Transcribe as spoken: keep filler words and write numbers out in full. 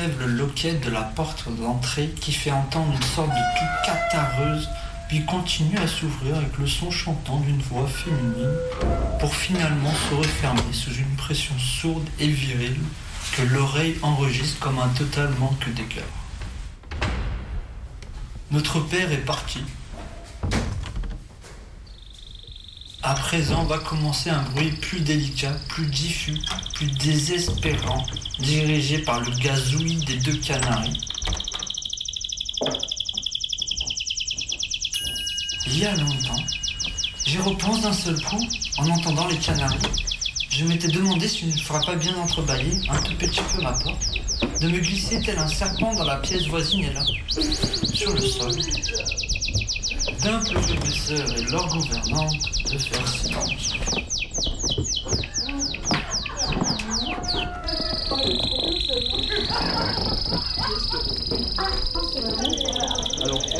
soulève le loquet de la porte d'entrée qui fait entendre une sorte de toux catareuse, puis continue à s'ouvrir avec le son chantant d'une voix féminine, pour finalement se refermer sous une pression sourde et virile que l'oreille enregistre comme un total manque d'écart. Notre père est parti. À présent va commencer un bruit plus délicat, plus diffus, plus désespérant, dirigé par le gazouillis des deux canaris. Il y a longtemps, j'y repense d'un seul coup en entendant les canaris. Je m'étais demandé s'il ne fera pas bien entrebâiller un tout petit peu ma porte, de me glisser tel un serpent dans la pièce voisine et là, sur le sol, d'implorer mes sœurs et leur gouvernante de faire silence. Alors,